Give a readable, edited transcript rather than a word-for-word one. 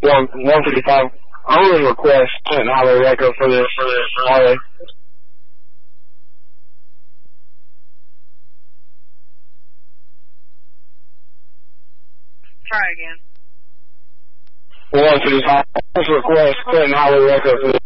155. I would request Clinton Highway Echo for this highway. Try again. 155. Just request Clinton Highway Echo for this.